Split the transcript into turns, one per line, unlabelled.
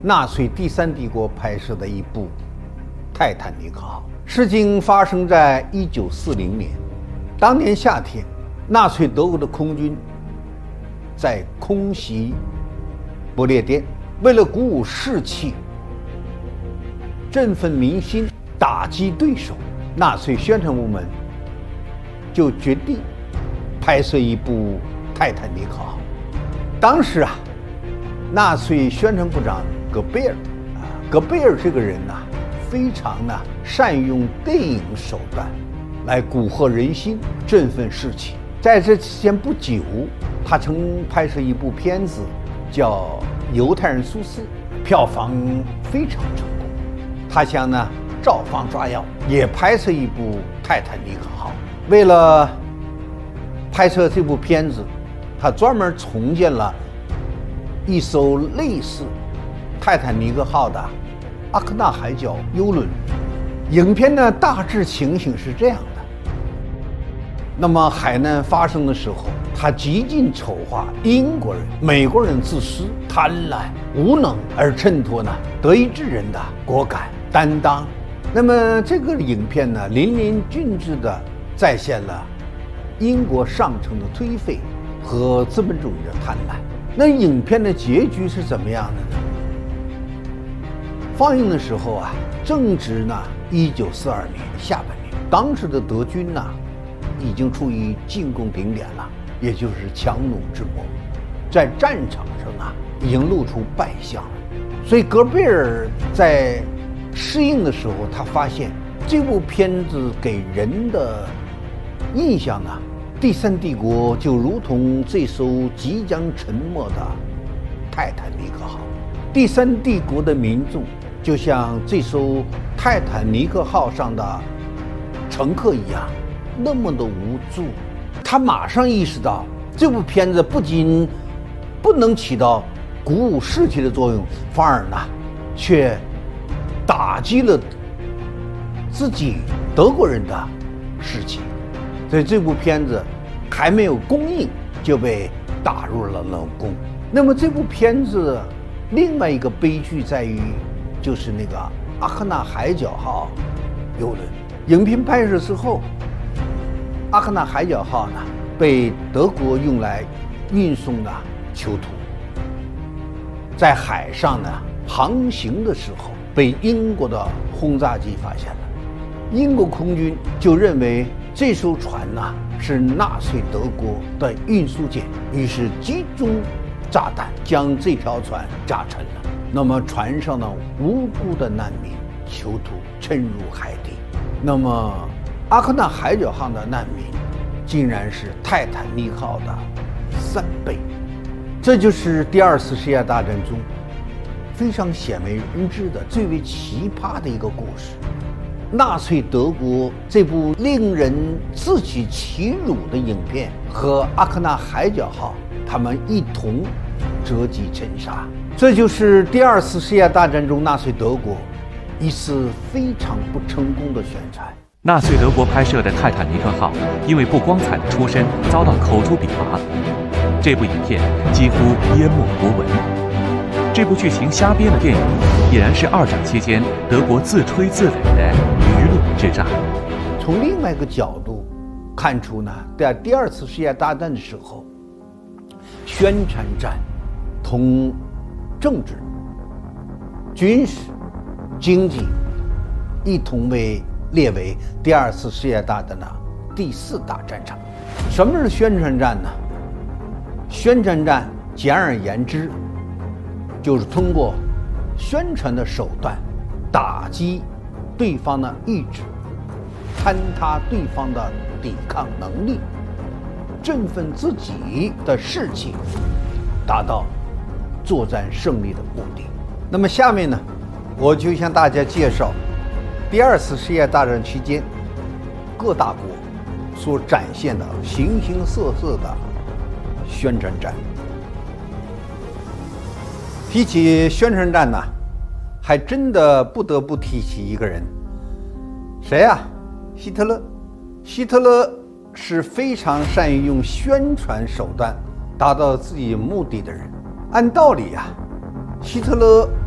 纳粹第三帝国拍摄的一部《泰坦尼克号》。事情发生在1940年，当年夏天，纳粹德国的空军在空袭不列颠，为了鼓舞士气、振奋民心、打击对手，纳粹宣传部门就决定拍摄一部《泰坦尼克号》。当时纳粹宣传部长戈贝尔戈贝尔这个人非常善于用电影手段来蛊惑人心、振奋士气。在这之前不久，他曾拍摄一部片子叫《犹太人苏斯》，票房非常成功。他想照方抓药，也拍摄一部《泰坦尼克号》。为了拍摄这部片子，他专门重建了一艘类似泰坦尼克号的阿克纳海角游轮。影片大致情形是这样的：那么海难发生的时候，他极尽丑化英国人、美国人自私、贪婪、无能，而衬托德意志人的果敢担当。那么这个影片淋漓尽致地再现了英国上层的颓废和资本主义的贪婪。那影片的结局是怎么样的呢？放映的时候正值1942年下半年，当时的德军已经处于进攻顶点了，也就是强弩之末，在战场上已经露出败相了。所以戈贝尔在试映的时候，他发现这部片子给人的印象第三帝国就如同这艘即将沉没的泰坦尼克号，第三帝国的民众就像这艘泰坦尼克号上的乘客一样，那么的无助。他马上意识到，这部片子不仅不能起到鼓舞士气的作用，反而却打击了自己德国人的士气。所以这部片子还没有公映就被打入了冷宫。那么这部片子另外一个悲剧在于，就是那个阿克纳海角号游轮。影片拍摄之后，阿克纳海角号被德国用来运送囚徒，在海上航行的时候被英国的轰炸机发现了。英国空军就认为这艘船是纳粹德国的运输舰，于是集中炸弹将这条船炸沉了。那么船上的无辜的难民囚徒沉入海底。那么阿克纳海角号的难民竟然是泰坦尼克号的3倍。这就是第二次世界大战中非常鲜为人知的最为奇葩的一个故事。纳粹德国这部令人自取其辱的影片和阿克纳海角号他们一同折戟沉沙。这就是第二次世界大战中纳粹德国一次非常不成功的宣传。
纳粹德国拍摄的泰坦尼克号因为不光彩的出身遭到口诛笔伐，这部影片几乎淹没国文。这部剧情瞎编的电影已然是二战期间德国自吹自擂的舆论之战。
从另外一个角度看出在第二次世界大战的时候，宣传战同政治、军事、经济一同列为第二次世界大战的第4大战场。什么是宣传战呢？宣传战简而言之，就是通过宣传的手段打击对方的意志，坍塌对方的抵抗能力，振奋自己的士气，达到作战胜利的目的。那么下面我就向大家介绍第二次世界大战期间各大国所展现的形形色色的宣传战。提起宣传战还真的不得不提起一个人。谁希特勒。希特勒是非常善于用宣传手段达到自己目的的人。按道理希特勒